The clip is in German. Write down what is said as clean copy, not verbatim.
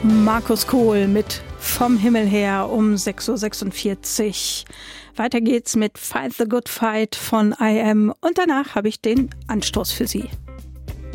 Markus Kohl mit Vom Himmel her um 6.46 Uhr. Weiter geht's mit Fight the Good Fight von I Am und danach habe ich den Anstoß für Sie.